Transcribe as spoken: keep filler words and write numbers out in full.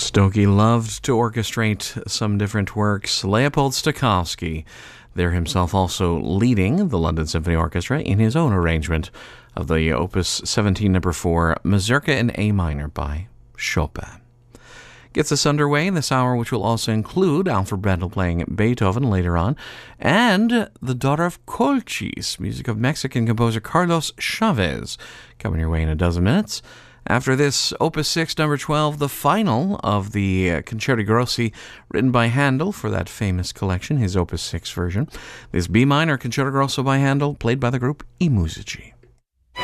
Stokoe loved to orchestrate some different works. Leopold Stokowski, there himself also leading the London Symphony Orchestra in his own arrangement of the Opus seventeen number four, Mazurka in A minor by Chopin. Gets us underway in this hour, which will also include Alfred Brendel playing Beethoven later on, and The Daughter of Colchis, music of Mexican composer Carlos Chavez, coming your way in a dozen minutes. After this, Opus six, number twelve, the final of the uh, Concerti Grossi, written by Handel for that famous collection, his Opus six version. This B minor Concerto Grosso by Handel, played by the group I Musici.